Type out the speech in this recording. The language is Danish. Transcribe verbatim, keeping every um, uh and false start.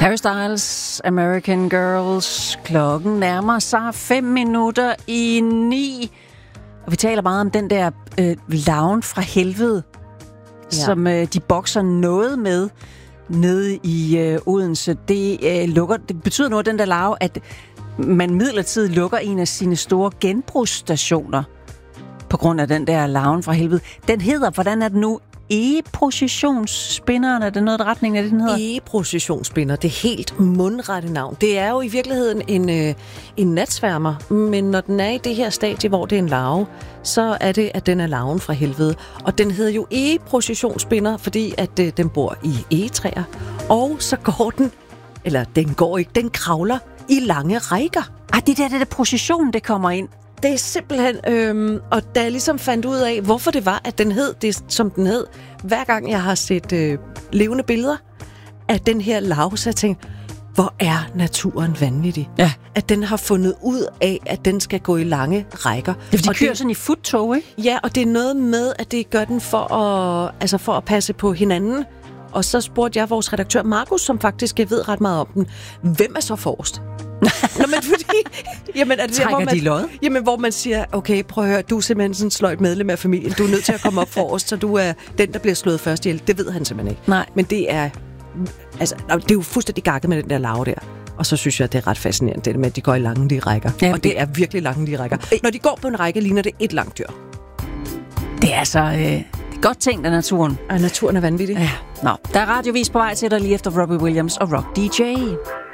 Harry Styles, American Girls. Klokken nærmer sig fem minutter i ni. Og vi taler meget om den der øh, lounge fra helvede, ja. som øh, de bokser noget med nede i øh, Odense. Det, øh, lukker, det betyder noget, den der lav, at man midlertidigt lukker en af sine store genbrugsstationer på grund af den der lounge fra helvede. Den hedder, hvordan er den nu? E-processionsspinderen, er det noget, der retning af det, den hedder? E-processionsspinder, det helt mundrette navn. Det er jo i virkeligheden en, øh, en natsværmer, men når den er i det her stadie, hvor det er en larve, så er det, at den er larven fra helvede. Og den hedder jo E-processionsspinder, fordi at øh, den bor i egetræer. Og så går den, eller den går ikke, den kravler i lange rækker. Ah, det der, det der procession, det kommer ind. Det er simpelthen, øhm, og da jeg ligesom fandt ud af, hvorfor det var, at den hed det, som den hed, hver gang jeg har set øh, levende billeder af den her larve, så jeg tænkte, hvor er naturen vanvittig. Ja. At den har fundet ud af, at den skal gå i lange rækker. Det er, fordi de kører det, sådan i futtog, ikke? Ja, og det er noget med, at det gør den for at, altså for at passe på hinanden. Og så spurgte jeg vores redaktør Markus, som faktisk ved ret meget om den, hvem er så forrest? Nå, men fordi... Jamen, er det Trækker der, hvor man, de lod? Jamen, hvor man siger, okay, prøv at høre, du er simpelthen sådan sløjt medlem af familien. Du er nødt til at komme op forrest, så du er den, der bliver slået først ihjel. Det ved han simpelthen ikke. Nej. Men det er... Altså, det er jo fuldstændig gakket med den der larve der. Og så synes jeg, det er ret fascinerende, det med, at de går i lange de rækker. Ja, og det er virkelig lange de rækker. Når de går på en række, ligner det et langt dyr. Det er altså... Øh, godt tænkt af naturen. Og naturen er vanvittig. Ja. Nå, der er radiovis på vej til dig lige efter Robbie Williams og Rock D J.